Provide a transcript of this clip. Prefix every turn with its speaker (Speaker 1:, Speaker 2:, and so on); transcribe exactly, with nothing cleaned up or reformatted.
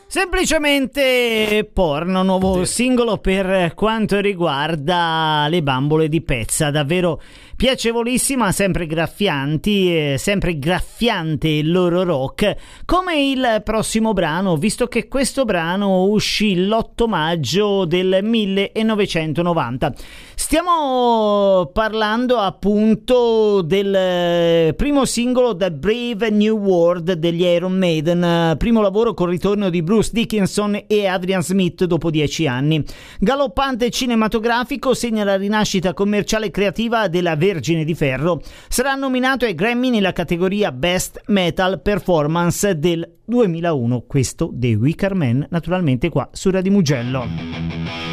Speaker 1: Semplicemente porno, nuovo singolo per quanto riguarda le bambole di Pezza, davvero piacevolissima, sempre graffianti, eh, sempre graffiante il loro rock, come il prossimo brano, visto che questo brano uscì l'otto maggio del millenovecentonovanta. Stiamo parlando appunto del primo singolo The Brave New World degli Iron Maiden, primo lavoro con ritorno di Bruce Dickinson e Adrian Smith dopo dieci anni. Galoppante cinematografico segna la rinascita commerciale e creativa della Vergine di Ferro. Sarà nominato ai Grammy nella categoria Best Metal Performance del duemilauno. Questo dei Wicker Man, naturalmente qua su Radio Mugello.